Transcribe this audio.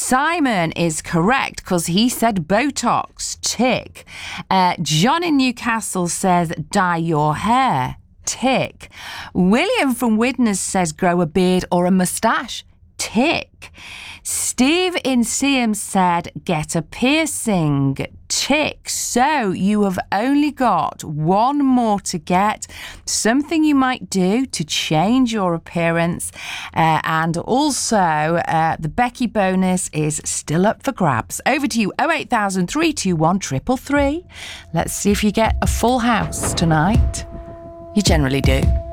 Simon is correct because he said Botox. Tick. John in Newcastle says dye your hair. Tick. William from Widnes says grow a beard or a moustache. Tick. Steve in Seaham said get a piercing. Tick. So you have only got one more to get. Something you might do to change your appearance. And also the Becky bonus is still up for grabs. Over to you, 08000 321 333. Let's see if you get a full house tonight. You generally do.